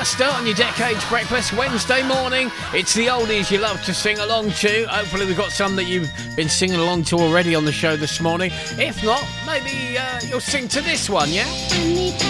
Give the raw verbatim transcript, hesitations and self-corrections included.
Buster on your Decades Breakfast Wednesday morning. It's the oldies you love to sing along to. Hopefully we've got some that you've been singing along to already on the show this morning. If not, maybe uh, you'll sing to this one, yeah?